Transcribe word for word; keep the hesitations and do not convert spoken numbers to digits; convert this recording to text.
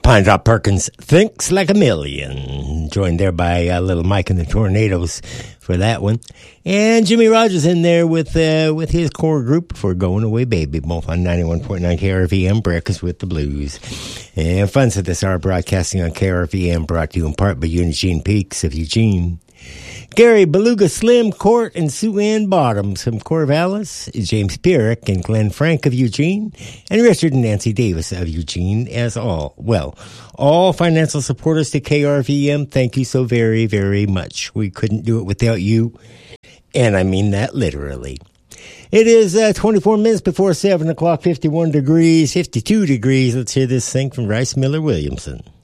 Pine Drop Perkins Thinks Like a Million. Joined there by uh, Little Mike and the Tornadoes for that one. And Jimmy Rogers in there with uh, with his core group for Going Away Baby, both on ninety-one point nine K R V M, Breakfast with the Blues. And fun to this hour broadcasting on K R V M, brought to you in part by Eugene Peaks of Eugene. Gary Beluga Slim Court and Sue Ann Bottoms from Corvallis, James Pierrick and Glenn Frank of Eugene, and Richard and Nancy Davis of Eugene as all. Well, all financial supporters to K R V M, thank you so very, very much. We couldn't do it without you, and I mean that literally. It is uh, twenty-four minutes before seven o'clock, fifty-one degrees, fifty-two degrees. Let's hear this thing from Rice Miller Williamson.